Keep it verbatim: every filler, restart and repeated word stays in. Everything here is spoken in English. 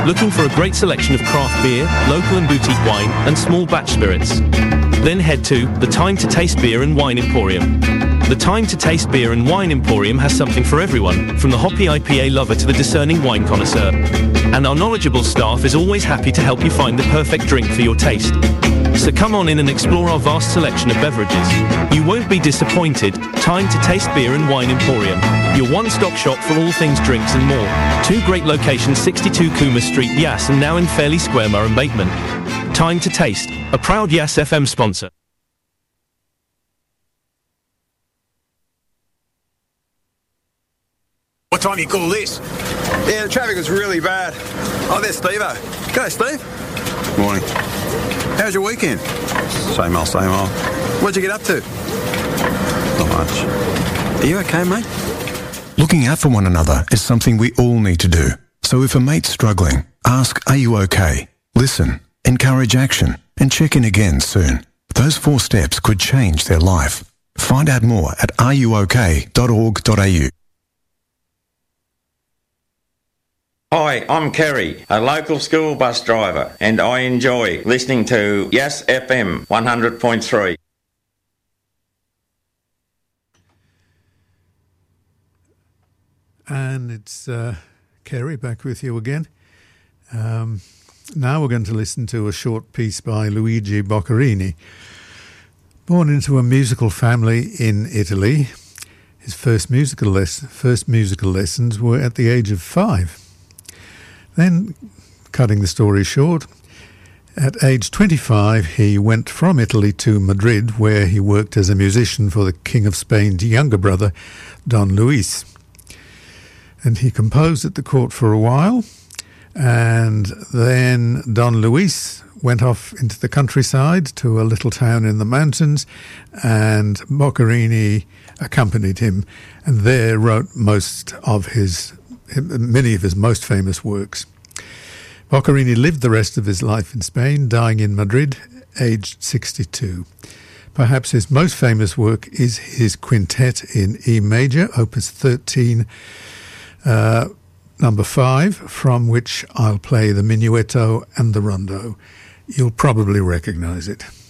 Looking for a great selection of craft beer, local and boutique wine, and small batch spirits? Then head to the Time to Taste Beer and Wine Emporium. The Time to Taste Beer and Wine Emporium has something for everyone, from the hoppy I P A lover to the discerning wine connoisseur. And our knowledgeable staff is always happy to help you find the perfect drink for your taste. So come on in and explore our vast selection of beverages. You won't be disappointed. Time to Taste Beer and Wine Emporium, your one-stop shop for all things drinks and more. Two great locations, sixty-two Coomer Street, Yass, and now in Fairley Square, Murray Bateman. Time to Taste, a proud Yass F M sponsor. What time you call this? Yeah, the traffic was really bad. Oh, there's Steve-o. G'day, Steve. Morning. How's your weekend? Same old, same old. What'd you get up to? Not much. Are you okay, mate? Looking out for one another is something we all need to do. So if a mate's struggling, ask, are you okay? Listen, encourage action, and check in again soon. Those four steps could change their life. Find out more at are you okay dot org dot a u. Hi, I'm Kerry, a local school bus driver, and I enjoy listening to Yass F M one hundred point three. And it's uh, Kerry back with you again. Um, now we're going to listen to a short piece by Luigi Boccherini. Born into a musical family in Italy, his first musical, les- first musical lessons were at the age of five. Then, cutting the story short, at age twenty-five he went from Italy to Madrid, where he worked as a musician for the King of Spain's younger brother, Don Luis. And he composed at the court for a while, and then Don Luis went off into the countryside to a little town in the mountains, and Boccherini accompanied him, and there wrote most of his many of his most famous works. Boccherini lived the rest of his life in Spain, dying in Madrid, aged sixty-two. Perhaps his most famous work is his quintet in E major, opus thirteen, uh, number five, from which I'll play the minuetto and the rondo. You'll probably recognize it.